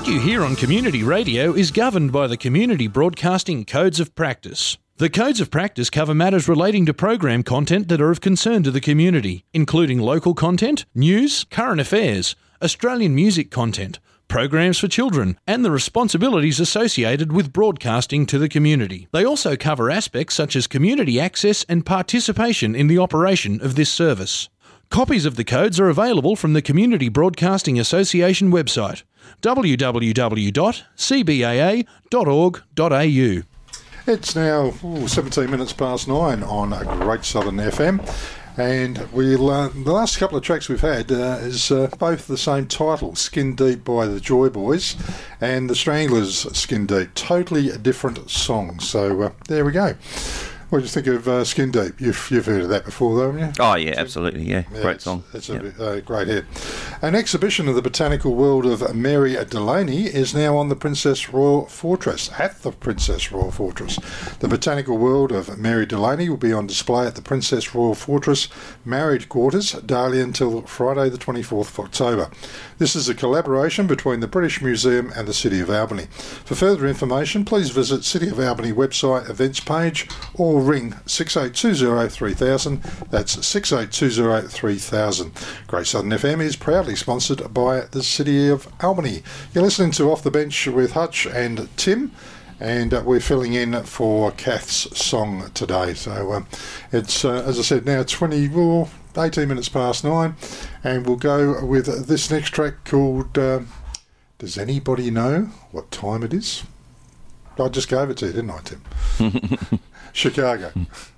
What you hear on community radio is governed by the Community Broadcasting Codes of Practice. The Codes of Practice cover matters relating to program content that are of concern to the community, including local content, news, current affairs, Australian music content, programs for children, and the responsibilities associated with broadcasting to the community. They also cover aspects such as community access and participation in the operation of this service. Copies of the codes are available from the Community Broadcasting Association website, www.cbaa.org.au. It's now 17 minutes past 9 on Great Southern FM, and the last couple of tracks we've had is both the same title, Skin Deep by the Joy Boys and the Stranglers' Skin Deep. Totally different songs, so there we go. What do you think of Skin Deep? You've heard of that before, though, haven't you? Oh, yeah, absolutely, yeah. Great song. It's a great hit. An exhibition of the Botanical World of Mary Delaney is now on the Princess Royal Fortress, at the Princess Royal Fortress. The Botanical World of Mary Delaney will be on display at the Princess Royal Fortress Married Quarters daily until Friday the 24th of October. This is a collaboration between the British Museum and the City of Albany. For further information, please visit City of Albany website events page or ring 6820 3000. That's 6820 3000. Great Southern FM is proudly sponsored by the City of Albany. You're listening to Off the Bench with Hutch and Tim, and we're filling in for Kath's song today. So it's, as I said, now 18 minutes past 9, and we'll go with this next track called Does Anybody Know What Time It Is? I just gave it to you, didn't I, Tim? Chicago.